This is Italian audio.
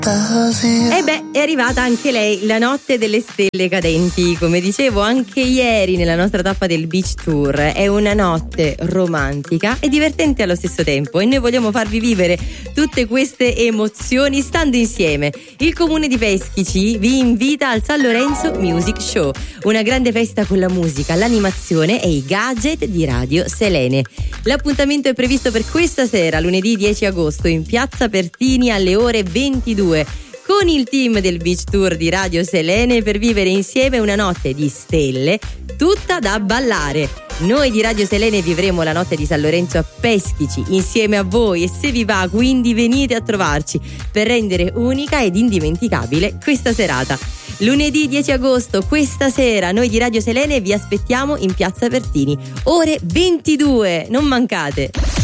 E beh, è arrivata anche lei, la notte delle stelle cadenti. Come dicevo anche ieri nella nostra tappa del Beach Tour, è una notte romantica e divertente allo stesso tempo, e noi vogliamo farvi vivere tutte queste emozioni stando insieme. Il comune di Peschici vi invita al San Lorenzo Music Show, una grande festa con la musica, l'animazione e i gadget di Radio Selene. L'appuntamento è previsto per questa sera, lunedì 10 agosto, in Piazza Pertini alle ore 22, con il team del Beach Tour di Radio Selene, per vivere insieme una notte di stelle tutta da ballare. Noi di Radio Selene vivremo la notte di San Lorenzo a Peschici insieme a voi, e se vi va, quindi venite a trovarci per rendere unica ed indimenticabile questa serata. Lunedì 10 agosto, questa sera, noi di Radio Selene vi aspettiamo in Piazza Pertini, ore 22, non mancate.